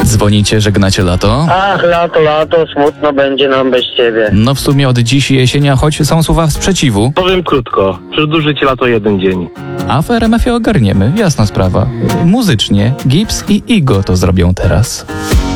Dzwonicie, żegnacie lato? Ach, lato, smutno będzie nam bez ciebie. No w sumie od dziś jesienia, choć są słowa sprzeciwu. Powiem krótko, przedłużyć lato jeden dzień. A w RMF-ie ogarniemy, jasna sprawa. Muzycznie Gibbs i Igo to zrobią teraz.